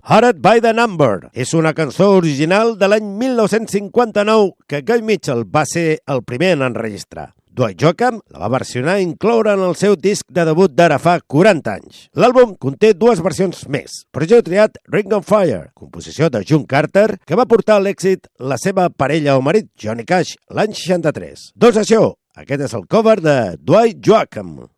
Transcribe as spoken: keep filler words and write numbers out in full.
Heart by the Number és una cançó original de l'any mil nou-cents cinquanta-nou que Guy Mitchell va ser el primer en enregistrar. Dwight Joachim la va versionar i incloure en el seu disc de debut d'ara fa quaranta anys. L'àlbum conté dues versions més, però jo he triat Ring of Fire, composició de June Carter, que va portar a l'èxit la seva parella o marit, Johnny Cash, l'any seixanta-tres. Doncs això, aquest és el cover de Dwight Joachim.